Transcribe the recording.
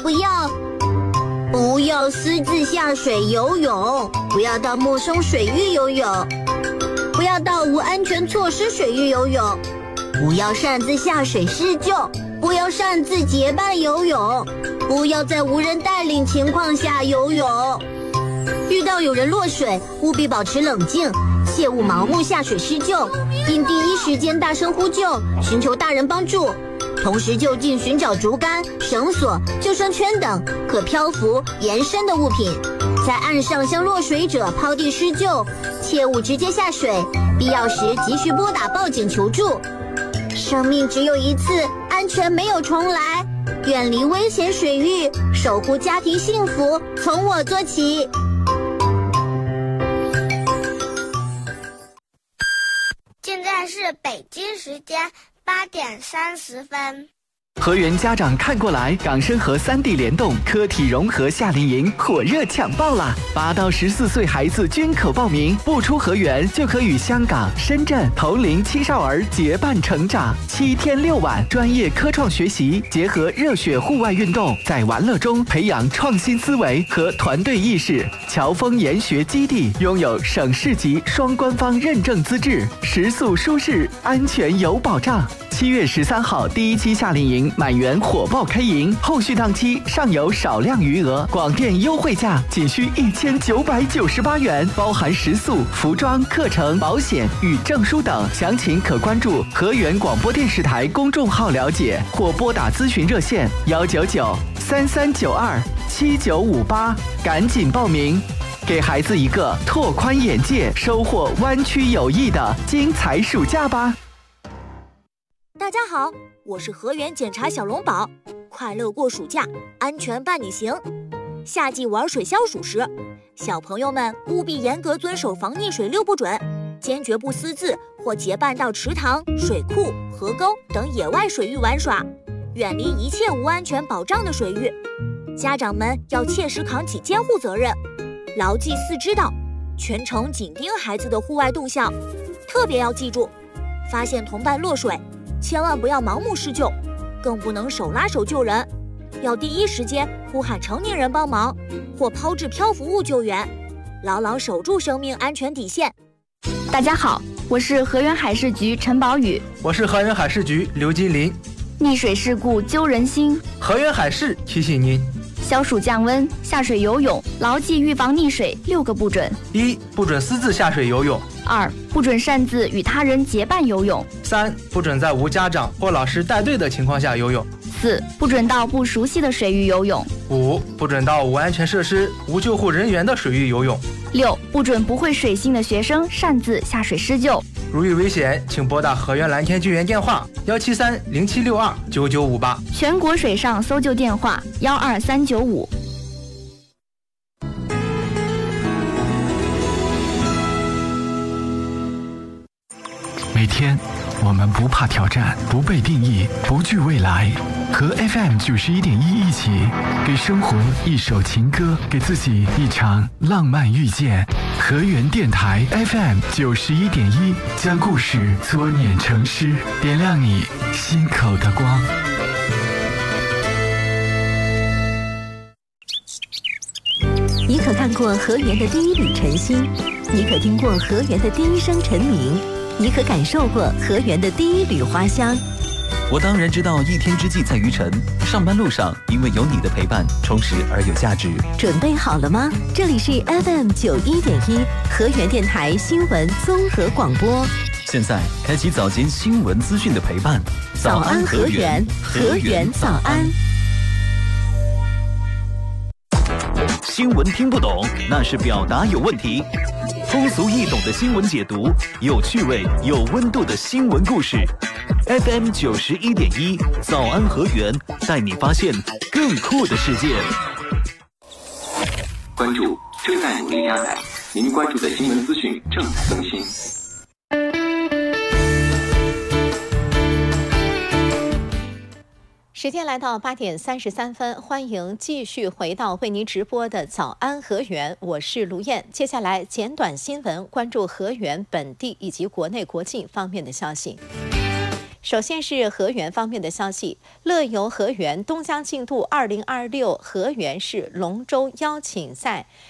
不要私自下水游泳，不要到陌生水域游泳，不要到无安全措施水域游泳，不要擅自下水施救，不要擅自结伴游泳，不要在无人带领情况下游泳。遇到有人落水，务必保持冷静，切勿盲目下水施救，应第一时间大声呼救，寻求大人帮助。同时就近寻找竹竿、绳索、救生圈等可漂浮延伸的物品，在岸上向落水者抛地施救，切勿直接下水，必要时及时拨打报警求助。生命只有一次，安全没有重来，远离危险水域，守护家庭幸福，从我做起。 现在是北京时间8点30分。 河源家长看过来，港深合3地联动科体融合夏令营火热抢报啦！8到14岁孩子均可报名，不出河源就可与香港、深圳同龄青少儿结伴成长。7天6晚，专业科创学习，结合热血户外运动，在玩乐中培养创新思维和团队意识。侨丰研学基地拥有省市级双官方认证资质，食宿舒适，安全有保障。7月13号第1期夏令营满员火爆开营，后续档期尚有少量余额，广电优惠价仅需1998元，包含食宿、服装、课程、保险与证书等。详情可关注河源广播电视台公众号了解，或拨打咨询热线199-3392-7958，赶紧报名，给孩子一个拓宽眼界、收获湾区友谊的精彩暑假吧。 大家好，我是河源检查小龙宝，快乐过暑假，安全伴你行。夏季玩水消暑时，小朋友们务必严格遵守防溺水6不准，坚决不私自或结伴到池塘、水库、河沟等野外水域玩耍，远离一切无安全保障的水域。家长们要切实扛起监护责任，牢记4知道，全程紧盯孩子的户外动向，特别要记住，发现同伴落水，千万不要盲目施救，更不能手拉手救人，要第一时间呼喊成年人帮忙，或抛掷漂浮物救援，牢牢守住生命安全底线。 大家好，我是河源海事局陈宝宇。 我是河源海事局刘金林。 溺水事故揪人心， 河源海事提醒您： 消暑降温，下水游泳，牢记预防溺水6个不准。 1. 不准私自下水游泳。 2. 不准擅自与他人结伴游泳。 3. 不准在无家长或老师带队的情况下游泳。 4. 不准到不熟悉的水域游泳。 5. 不准到无安全设施、无救护人员的水域游泳。 6. 不准不会水性的学生擅自下水施救。 如遇危险，请拨打河源蓝天救援电话17307629958， 全国水上搜救电话12395。 每天我们不怕挑战，不被定义，不惧未来，和 FM 91.1一起，给生活一首情歌，给自己一场浪漫遇见。河源电台 FM 91.1，将故事搓捻成诗，点亮你心口的光。 你可看过河源的第一缕晨星，你可听过河源的第一声晨鸣，你可感受过河源的第一缕花香。 我当然知道一天之计在于晨，上班路上因为有你的陪伴，充实而有价值。 准备好了吗？这里是 FM 91.1河源电台新闻综合广播。 现在开启早间新闻资讯的陪伴。 早安河源，河源早安。 新闻听不懂，那是表达有问题。通俗易懂的新闻解读，有趣味、有温度的新闻故事。FM 91.1，早安河源，带你发现更酷的世界。 关注正在努力加载，您关注的新闻资讯正在更新。 时间来到8点33分，欢迎继续回到为您直播的早安河源，我是卢燕。接下来简短新闻，关注河源本地以及国内国际方面的消息。 首先是河源方面的消息，乐游河源东江竞渡2026河源市龙舟邀请赛